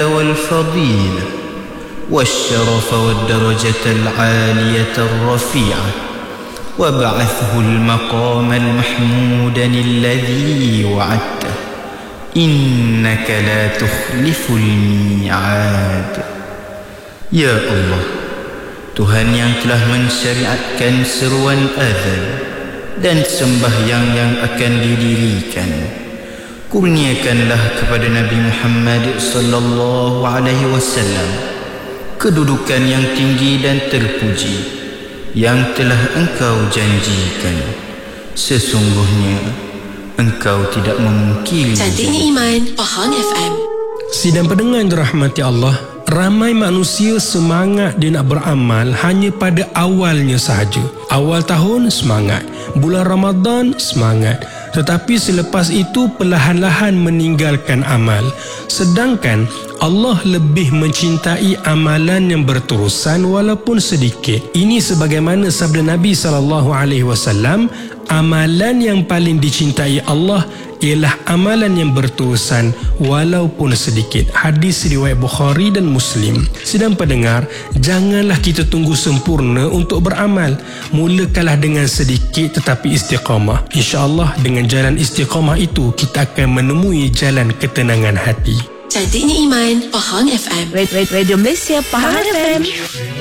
والفضيلة والشرف والدرجة العالية الرفيعة وابعثه المقام المحمود الذي وعدته إنك لا تخلف الميعاد. Ya Allah, Tuhan yang telah mensyariatkan seruan azan dan sembahyang yang akan didirikan, kurniakanlah kepada Nabi Muhammad sallallahu alaihi wasallam kedudukan yang tinggi dan terpuji yang telah Engkau janjikan. Sesungguhnya Engkau tidak memungkiri. Cantiknya Iman, Pahang FM. Sidang pendengar yang dirahmati Allah, ramai manusia semangat dia nak beramal hanya pada awalnya sahaja. Awal tahun semangat, bulan Ramadan semangat, tetapi selepas itu perlahan-lahan meninggalkan amal. Sedangkan Allah lebih mencintai amalan yang berterusan walaupun sedikit. Ini sebagaimana sabda Nabi SAW, amalan yang paling dicintai Allah ialah amalan yang berterusan walaupun sedikit. Hadis riwayat Bukhari dan Muslim. Sidang pendengar, janganlah kita tunggu sempurna untuk beramal. Mulakanlah dengan sedikit tetapi istiqamah. InsyaAllah dengan jalan istiqamah itu kita akan menemui jalan ketenangan hati. Cantiknya Iman, Pahang FM. Radio Malaysia, Pahang FM.